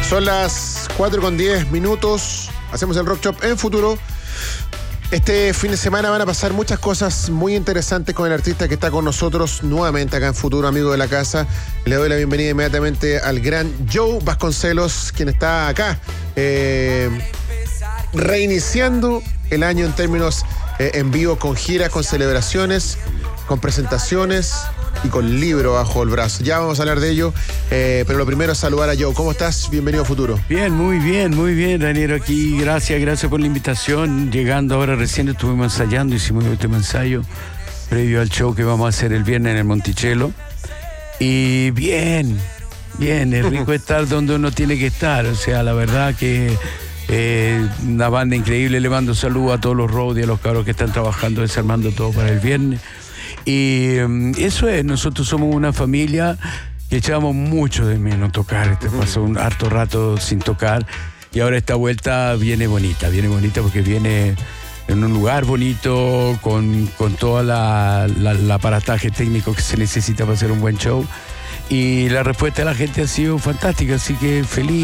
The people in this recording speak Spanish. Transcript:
Son las 4:10. Hacemos el Rock Shop en Futuro. Este fin de semana van a pasar muchas cosas muy interesantes con el artista que está con nosotros nuevamente acá en Futuro, amigo de la casa. Le doy la bienvenida inmediatamente al gran Joe Vasconcelos, quien está acá reiniciando el año en términos en vivo, con giras, con celebraciones, con presentaciones y con libro bajo el brazo. Ya vamos a hablar de ello, pero lo primero es saludar a Joe. ¿Cómo estás? Bienvenido a Futuro. Bien, muy bien, Daniel, aquí. Gracias por la invitación. Llegando ahora, recién estuvimos ensayando, hicimos un último ensayo previo al show que vamos a hacer el viernes en el Monticello. Y bien, es rico estar donde uno tiene que estar. O sea, la verdad que una banda increíble. Le mando saludos a todos los roadies, a los cabros que están trabajando, desarmando todo para el viernes. Y eso es, nosotros somos una familia que echábamos mucho de menos tocar. Pasó un harto rato sin tocar y ahora esta vuelta viene bonita porque viene en un lugar bonito, con todo el aparataje técnico que se necesita para hacer un buen show, y la respuesta de la gente ha sido fantástica, así que feliz.